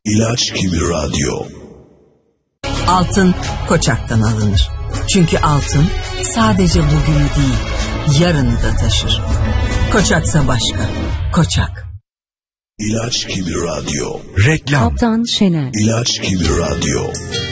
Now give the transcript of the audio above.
İlaç gibi radyo. Altın Koçak'tan alınır. Çünkü altın sadece bugünü değil, yarını da taşır. Koçaksa başka. Koçak. İlaç gibi radyo. Reklam. Kaptan Şener. İlaç gibi radyo.